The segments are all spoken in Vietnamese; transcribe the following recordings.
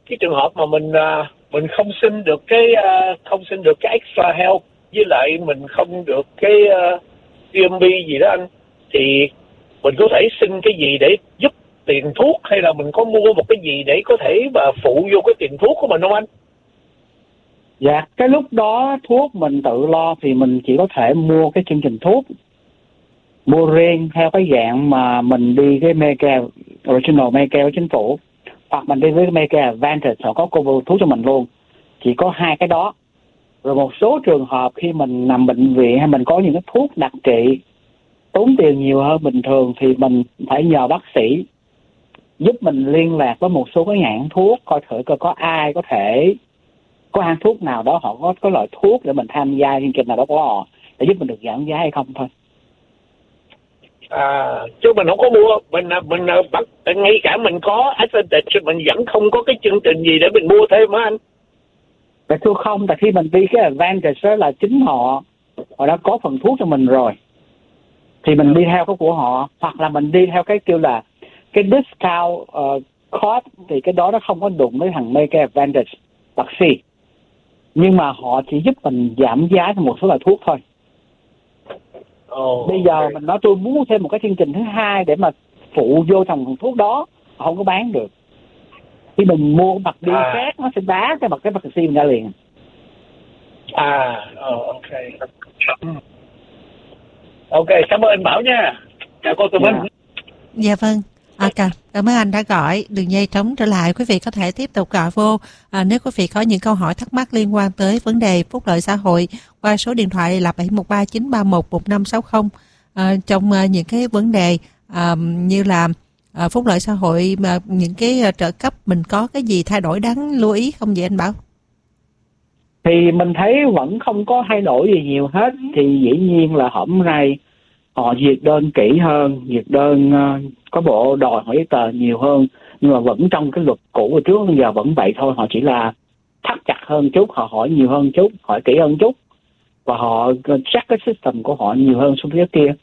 cái trường hợp mà mình không xin được cái extra help, với lại mình không được cái TMB gì đó anh, thì mình có thể xin cái gì để giúp tiền thuốc, hay là mình có mua một cái gì để có thể mà phụ vô cái tiền thuốc của mình không anh? Dạ, cái lúc đó thuốc mình tự lo thì mình chỉ có thể mua cái chương trình thuốc, mua riêng theo cái dạng mà mình đi cái Medicare Original, Medicare của chính phủ, hoặc mình đi với Medicare Advantage, họ có cover thuốc cho mình luôn. Chỉ có hai cái đó. Rồi một số trường hợp khi mình nằm bệnh viện hay mình có những cái thuốc đặc trị tốn tiền nhiều hơn bình thường thì mình phải nhờ bác sĩ giúp mình liên lạc với một số cái nhãn thuốc, coi thử có ai có thể có hãng thuốc nào đó họ có loại thuốc để mình tham gia chương trình nào đó của họ để giúp mình được giảm giá hay không thôi. Chứ mình không có mua, mình ngay cả mình có Advantage mình vẫn không có cái chương trình gì để mình mua thêm hả anh? Vậy thưa không, tại khi mình đi cái Advantage đó là chính họ đã có phần thuốc cho mình rồi, thì mình đi theo cái của họ, hoặc là mình đi theo cái kêu là cái discount code, thì cái đó nó không có đụng với thằng Medicare Advantage bác sĩ, nhưng mà họ chỉ giúp mình giảm giá cho một số loại thuốc thôi. Bây giờ mình nói tôi muốn thêm một cái chương trình thứ hai để mà phụ vô thằng thuốc đó, họ không có bán được. Khi mình mua bạc đi khác, nó sẽ đá cái bạc C mình ra liền. Ok. Ok, cảm ơn anh Bảo nha. Chào cô Tư Minh. Dạ vâng. Cảm ơn anh đã gọi. Đường dây trống trở lại, quý vị có thể tiếp tục gọi vô nếu quý vị có những câu hỏi thắc mắc liên quan tới vấn đề phúc lợi xã hội qua số điện thoại là 713-931-1560. Trong những cái vấn đề như là phúc lợi xã hội, mà những cái trợ cấp mình có cái gì thay đổi đáng lưu ý không vậy anh Bảo? Thì mình thấy vẫn không có thay đổi gì nhiều hết. Thì dĩ nhiên là hôm nay họ duyệt đơn kỹ hơn, duyệt đơn có bộ đòi hỏi giấy tờ nhiều hơn, nhưng mà vẫn trong cái luật cũ của trước, bây giờ vẫn vậy thôi. Họ chỉ là thắt chặt hơn chút, họ hỏi nhiều hơn chút, hỏi kỹ hơn chút, và họ check cái system của họ nhiều hơn so với trước kia.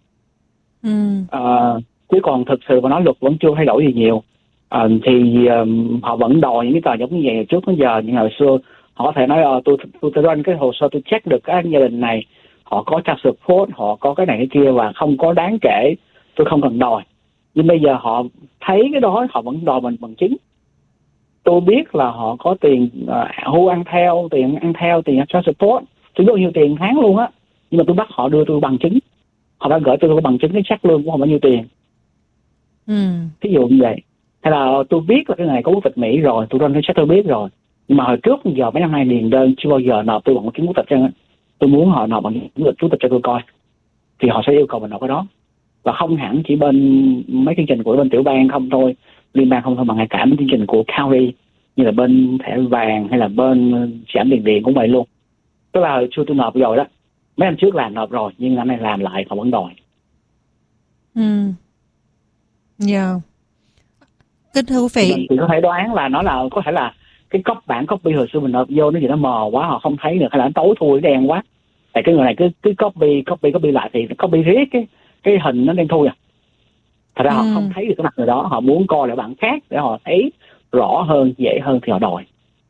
Chứ còn thực sự mà nói luật vẫn chưa thay đổi gì nhiều. Họ vẫn đòi những cái tờ giống như vậy trước đến giờ, nhưng hồi xưa họ có thể nói tôi run cái hồ sơ, tôi check được cái gia đình này, họ có child support, họ có cái này cái kia và không có đáng kể, tôi không cần đòi. Nhưng bây giờ họ thấy cái đó, họ vẫn đòi mình bằng chứng. Tôi biết là họ có tiền hưu ăn theo, tiền child support, tôi bao nhiêu tiền tháng luôn á, nhưng mà tôi bắt họ đưa tôi bằng chứng. Họ đã gửi tôi bằng chứng cái check lương của họ bao nhiêu tiền. Ví dụ như vậy. Hay là tôi biết là cái này có quốc tịch Mỹ rồi, tôi run cái check tôi biết rồi, nhưng mà hồi trước giờ mấy năm nay điền đơn chưa bao giờ nộp tôi bằng một chứng quốc tịch cho nên tôi muốn họ nộp bằng chứng quốc tịch cho tôi coi, thì họ sẽ yêu cầu mình nộp cái đó. Và không hẳn chỉ bên mấy chương trình của bên tiểu bang không thôi, liên bang không thôi, mà ngay cả mấy chương trình của county như là bên thẻ vàng hay là bên giảm tiền điện cũng vậy luôn. Tức là hồi xưa tôi nộp rồi đó, mấy năm trước làm nộp rồi, nhưng năm nay làm lại họ vẫn đòi. Kính thưa quý vị, thì có thể đoán là nó là có thể là cái bản copy hồi xưa mình nộp vô nó gì nó mờ quá, họ không thấy được, hay là nó tối thui đen quá. Tại cái người này cứ copy lại thì copy riết cái hình nó đen thui à. Thật ra họ không thấy được cái mặt người đó, họ muốn coi lại bản khác để họ thấy rõ hơn, dễ hơn thì họ đòi.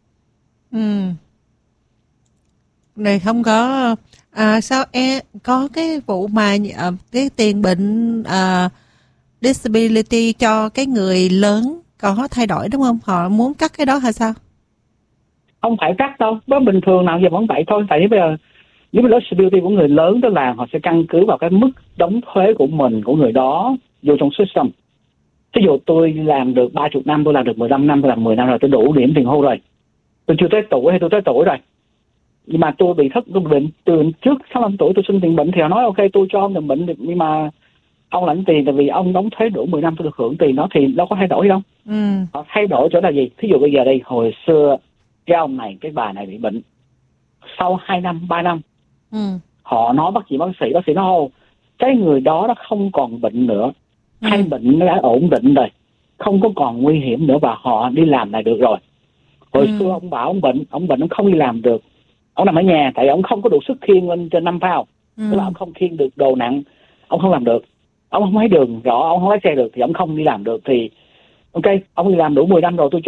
Này không có sao có cái vụ mà cái tiền bệnh disability cho cái người lớn có thay đổi đúng không? Họ muốn cắt cái đó hay sao? Không phải cắt đâu, đó bình thường nào giờ vẫn vậy thôi. Tại vì bây giờ nếu mà disability của người lớn tới làm, họ sẽ căn cứ vào cái mức đóng thuế của mình, của người đó vô trong system. Ví dụ tôi làm được 30 năm, tôi làm được 15 năm, tôi làm 10 năm rồi, tôi đủ điểm tiền hưu rồi. Tôi chưa tới tuổi hay tôi tới tuổi rồi, nhưng mà tôi bị tôi bệnh từ trước 65 tuổi tôi xin tiền bệnh, thì họ nói ok tôi cho ông tiền bệnh, nhưng mà ông lãnh tiền tại vì ông đóng thuế đủ 10 năm tôi được hưởng tiền đó, thì đâu có thay đổi đâu. Họ thay đổi chỗ là gì? Thí dụ bây giờ đây, hồi xưa cái ông này, cái bà này bị bệnh, sau 2 năm 3 năm họ nói bác sĩ nói cái người đó nó không còn bệnh nữa, hay bệnh nó đã ổn định rồi, không có còn nguy hiểm nữa, và họ đi làm lại được rồi. Hồi xưa ông bảo ông bệnh ông không đi làm được, ông nằm ở nhà tại ông không có đủ sức khiêng lên trên 5 pound, tức là ông không khiêng được đồ nặng, ông không làm được, ông không thấy đường rõ, ông không lái xe được, thì ông không đi làm được. Thì ok, ông đi làm đủ 10 năm rồi, tôi